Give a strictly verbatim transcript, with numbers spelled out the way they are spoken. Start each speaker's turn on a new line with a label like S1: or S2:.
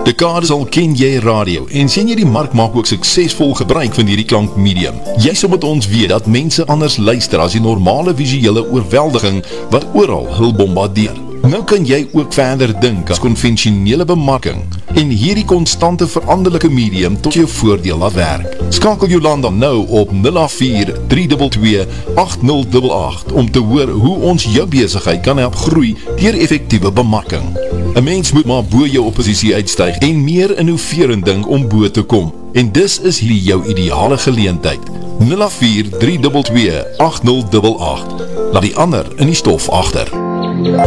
S1: Dekades al ken jy radio en sien jy die mark maak ook suksesvol gebruik van hierdie klankmedium. Jy sal met ons weet dat mense anders luister as die normale visuele oorweldiging wat oral hul bombardeer. Nou kan jy ook verder dink as konvensionele bemarking en hierdie konstante veranderlike medium tot jou voordeel laat werk. Skakel Jolanda nou op nul agt vier, drie twee twee, agt nul agt agt om te hoor hoe ons jou besigheid kan help groei deur effektiewe bemarking. 'n Mens moet maar bo jou oppositie uitstyg en meer innoverend dink om bo te kom. En dis is hier jou ideale geleentheid. nul agt vier, drie twee twee, agt nul agt agt. Laat die ander in die stof agter.